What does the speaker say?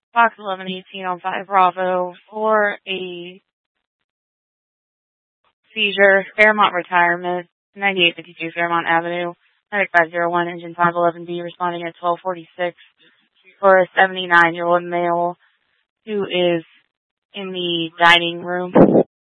Fox 1118 on 5 Bravo for a seizure, Fairmont Retirement, 9852 Fairmont Avenue, Medic 501, Engine 511B, responding at 1246 for a 79-year-old male who is in the dining room.